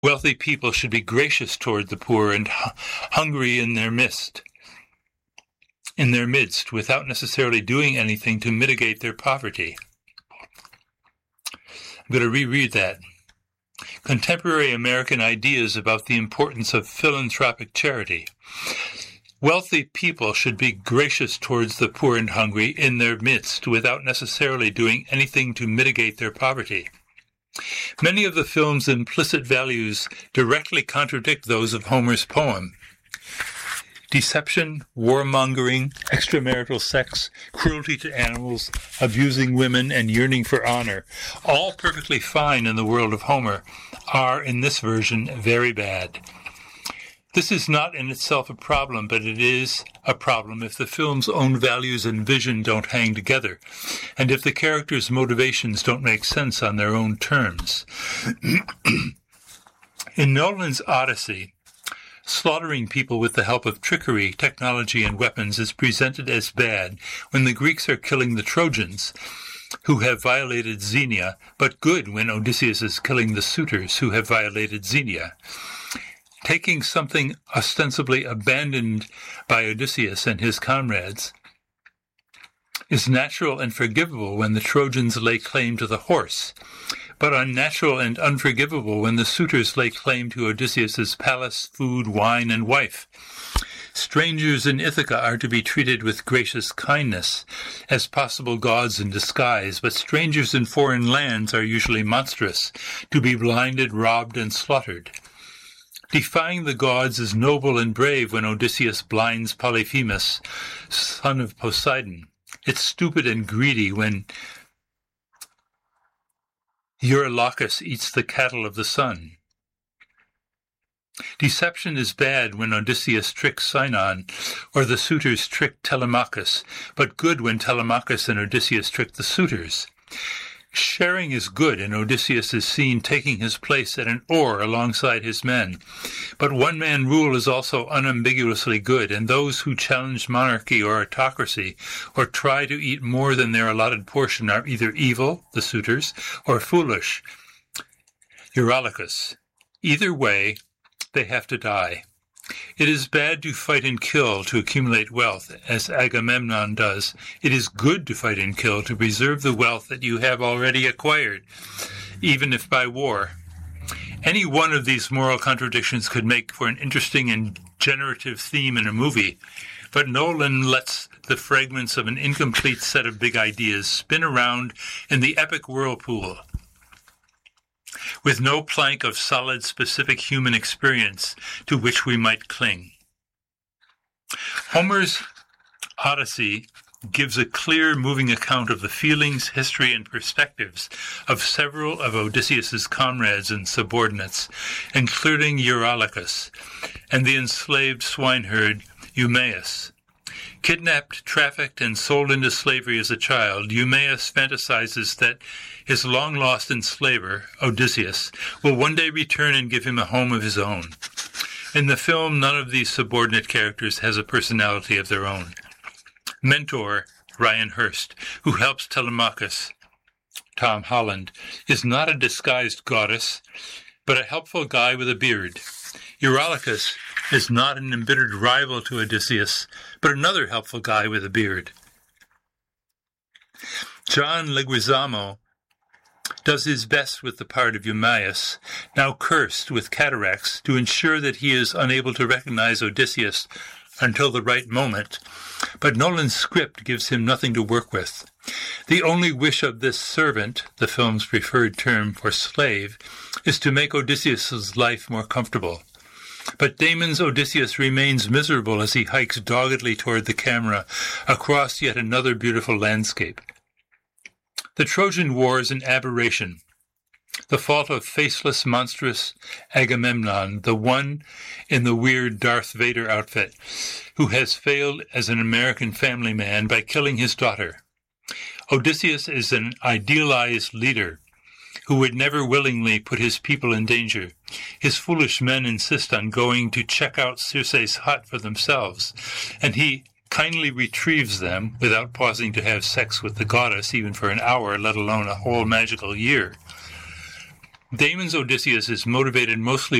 Wealthy people should be gracious toward the poor and hungry in their midst, without necessarily doing anything to mitigate their poverty. I'm going to reread that. Contemporary American ideas about the importance of philanthropic charity. Wealthy people should be gracious towards the poor and hungry in their midst without necessarily doing anything to mitigate their poverty. Many of the film's implicit values directly contradict those of Homer's poem. Deception, warmongering, extramarital sex, cruelty to animals, abusing women, and yearning for honor, all perfectly fine in the world of Homer, are, in this version, very bad. This is not in itself a problem, but it is a problem if the film's own values and vision don't hang together, and if the characters' motivations don't make sense on their own terms. In Nolan's Odyssey, slaughtering people with the help of trickery, technology, and weapons is presented as bad when the Greeks are killing the Trojans, who have violated Xenia, but good when Odysseus is killing the suitors who have violated Xenia. Taking something ostensibly abandoned by Odysseus and his comrades is natural and forgivable when the Trojans lay claim to the horse, but unnatural and unforgivable when the suitors lay claim to Odysseus's palace, food, wine, and wife. Strangers in Ithaca are to be treated with gracious kindness, as possible gods in disguise, but strangers in foreign lands are usually monstrous, to be blinded, robbed, and slaughtered. Defying the gods is noble and brave when Odysseus blinds Polyphemus, son of Poseidon. It's stupid and greedy when Eurylochus eats the cattle of the sun. Deception is bad when Odysseus tricks Sinon, or the suitors trick Telemachus, but good when Telemachus and Odysseus trick the suitors. Sharing is good, and Odysseus is seen taking his place at an oar alongside his men. But one-man rule is also unambiguously good, and those who challenge monarchy or autocracy or try to eat more than their allotted portion are either evil, the suitors, or foolish, Eurylochus. Either way, they have to die. It is bad to fight and kill to accumulate wealth, as Agamemnon does. It is good to fight and kill to preserve the wealth that you have already acquired, even if by war. Any one of these moral contradictions could make for an interesting and generative theme in a movie, but Nolan lets the fragments of an incomplete set of big ideas spin around in the epic whirlpool, with no plank of solid, specific human experience to which we might cling. Homer's Odyssey gives a clear, moving account of the feelings, history, and perspectives of several of Odysseus's comrades and subordinates, including Eurylochus and the enslaved swineherd Eumaeus. Kidnapped, trafficked, and sold into slavery as a child, Eumaeus fantasizes that his long-lost enslaver, Odysseus, will one day return and give him a home of his own. In the film, none of these subordinate characters has a personality of their own. Mentor, Ryan Hurst, who helps Telemachus, Tom Holland, is not a disguised goddess, but a helpful guy with a beard. Eurylochus is not an embittered rival to Odysseus, but another helpful guy with a beard. John Leguizamo does his best with the part of Eumaeus, now cursed with cataracts, to ensure that he is unable to recognize Odysseus until the right moment, but Nolan's script gives him nothing to work with. The only wish of this servant, the film's preferred term for slave, is to make Odysseus's life more comfortable. But Damon's Odysseus remains miserable as he hikes doggedly toward the camera across yet another beautiful landscape. The Trojan War is an aberration, the fault of faceless, monstrous Agamemnon, the one in the weird Darth Vader outfit, who has failed as an American family man by killing his daughter. Odysseus is an idealized leader who would never willingly put his people in danger. His foolish men insist on going to check out Circe's hut for themselves, and he kindly retrieves them without pausing to have sex with the goddess even for an hour, let alone a whole magical year. Damon's Odysseus is motivated mostly